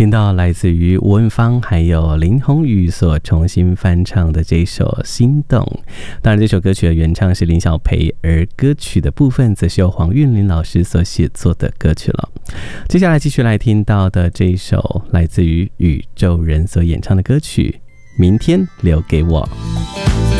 听到来自于吴文芳还有林宏宇所重新翻唱的这首《心动》。当然这首歌曲的原唱是林小培，而歌曲的部分则是由黄韵玲老师所写作的歌曲了。接下来继续来听到的这一首来自于宇宙人所演唱的歌曲《明天留给我》。